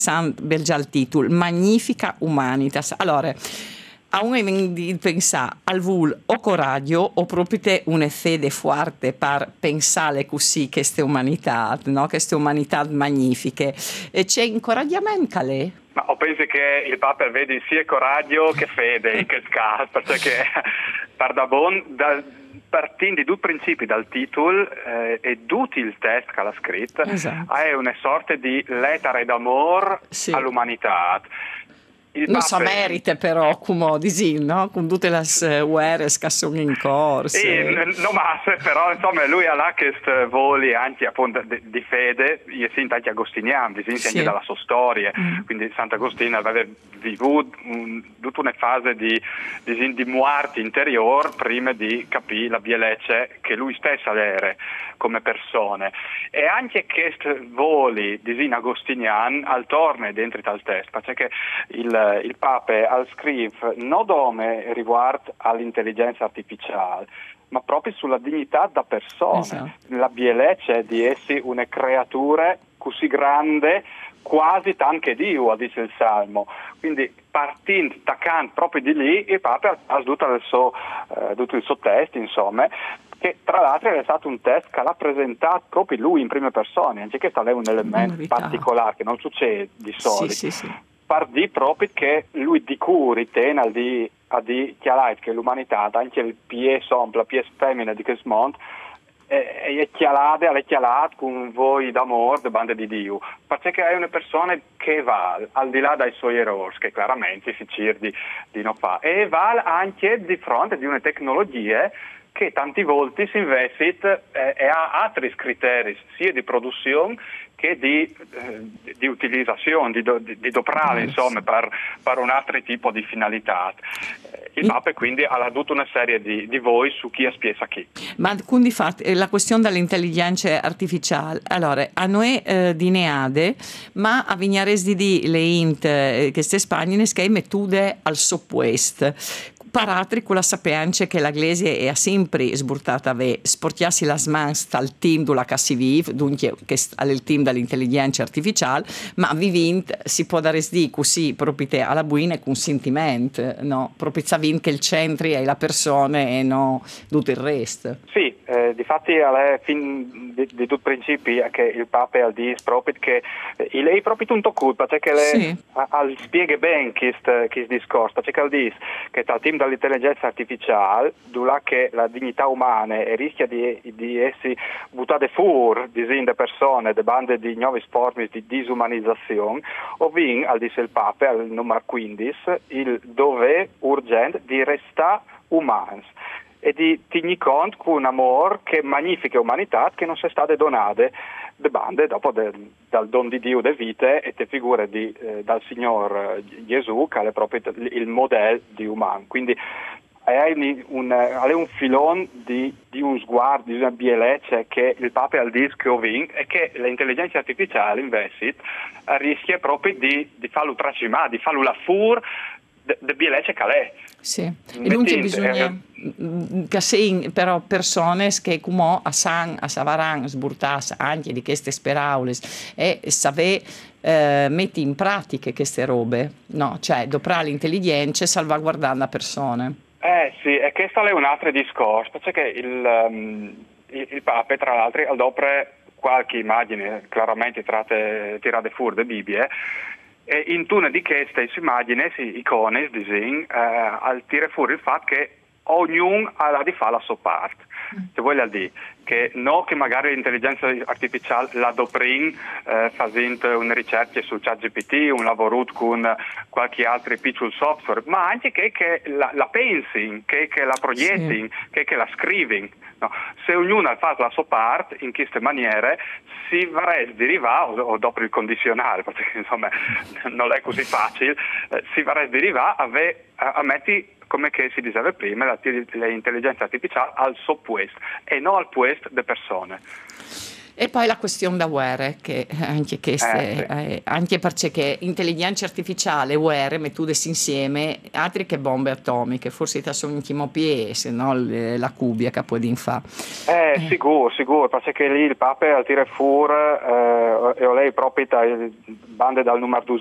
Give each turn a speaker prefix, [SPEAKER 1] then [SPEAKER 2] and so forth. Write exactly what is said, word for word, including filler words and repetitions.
[SPEAKER 1] bel già il titolo, Magnifica Humanitas. Allora, a un di pensare al vul o coraggio o proprio te una fede forte per pensare così queste umanità, no? Queste umanità magnifiche. E c'è incoraggiamento, Calè?
[SPEAKER 2] Ma ho penso che il Papa vede sia coraggio che fede in questo caso, perché per da buon, da, partendo di due principi dal titolo eh, e tutti il testo che l'ha scritto,
[SPEAKER 1] esatto.
[SPEAKER 2] È una sorta di lettera d'amore sì. all'umanità.
[SPEAKER 1] Il non sa merita però, come dici, no? Con tutte le guerre che sono in corso.
[SPEAKER 2] Sì, no, ma però insomma lui ha là questi voli anche appunto di, di fede, io sento anche agostiniani, si insegna sì. dalla sua storia, mm. quindi Sant'Agostino aveva vissuto un, tutta una fase di, di, di morte interiore prima di capire la bellezza che lui stesso aveva come persone. E anche questi voli di agostiniani al torne dentro dal testo, perché il il Papa al scrive non come riguardo all'intelligenza artificiale, ma proprio sulla dignità da persona, esatto. la bellezza di essere una creatura così grande, quasi tanto che Dio, dice il Salmo. Quindi partendo, taccando proprio di lì, il Papa ha tutto il suo, eh, tutto il suo testo, insomma, che tra l'altro è stato un test che l'ha presentato proprio lui in prima persona, anche questo è un elemento particolare che non succede di solito. Sì, sì, sì. Per dire proprio che lui di cui ritiene al di, a di chiarare che l'umanità, anche il più somple, la più femmina di questo mondo, è, è chiarata, è chiarata con voi d'amore, de bande di Dio, perché è una persona che va al di là dai suoi errori, che chiaramente si cerca di, di non fare, e va anche di fronte di una tecnologia che tanti volte si investe eh, e ha altri criteri, sia di produzione che di, eh, di utilizzazione, di, do, di, di doprare, insomma, per, per un altro tipo di finalità. Il Papa quindi ha dato una serie di, di voi su chi spiesa chi.
[SPEAKER 1] Ma quindi fate la questione dell'intelligenza artificiale, allora, a noi eh, di Neade, ma a Vignares di di le int eh, che ste spagnine che mettude al soppuest. Paratri con la sapienza che la Glese è sempre sburtata a sportiarsi la smans dal team della Cassiviv, dunque che è il team dell'intelligenza artificiale, ma vivint si può dare sdi così proprio alla buina con sentimento, no? Proprio savint che il centro è la persona e no tutto il resto.
[SPEAKER 2] Sì, eh, difatti è fin di, di tutti i principi che il Papa ha detto proprio che eh, lei proprio un tocco, perché lei sì. spiega bene questo discorso, perché dice che dal team dall'intelligenza artificiale, dove che la dignità umana e rischia di, di essere buttate fuori di persone, di bande di nuove forme di disumanizzazione, ovvero, al dice il Papa, al numero quindici, il dovere urgente di restare umani e di tenere conto con un amore che magnifica umanità che non si è state donate de bande dopo de, dal don di Dio de vite e te figure di, eh, dal Signor Gesù che è proprio il modello di umano. Quindi è un, un, è un filone di, di un sguardo, di una bellezza che il Papa ha detto che ho vinto e che l'intelligenza artificiale invece rischia proprio di, di farlo tracimare, di farlo la fur de, de bellezza che è.
[SPEAKER 1] Sì, e dunque bisogna eh, che sei però persone che come a San, a Savaran, sburtas anche di queste speraules e sapere eh, metti in pratica queste robe, no? Cioè doprare l'intelligenza salvaguardando la persona.
[SPEAKER 2] Eh sì, e questo è un altro discorso, perché il, um, il, il Papa tra l'altro al dopo qualche immagine chiaramente tirate, tirate fuori da Bibbia. E in una di queste immagini, icone, disegni, eh, al tira fuori il fatto che ognuno ha di fare la sua parte. Che vuol dire che no che magari l'intelligenza artificiale la doprin eh, facendo una ricerca su ChatGPT, un lavoro con qualche altro piccolo software, ma anche che, che la, la pensi, che, che la proietti, sì. che, che la scrivi. No. Se ognuno ha fatto la sua parte in queste maniere si vorrebbe derivare, o, o dopo il condizionale, perché insomma non è così facile, eh, si vorrebbe derivare a, a, a metti come che si diceva prima, l'intelligenza artificiale al suo puesto e non al puesto delle persone.
[SPEAKER 1] E poi la questione da guerre, che anche queste,
[SPEAKER 2] Eh, sì.
[SPEAKER 1] eh, anche perché intelligenza artificiale e guerre mettute insieme, altri che bombe atomiche, forse ti sono in chimopie, se no le- la cubia che può fa.
[SPEAKER 2] Eh,
[SPEAKER 1] Eh.
[SPEAKER 2] sicuro, sicuro, perché lì il Papa al tire fuori, eh, e lei proprio bande dal numero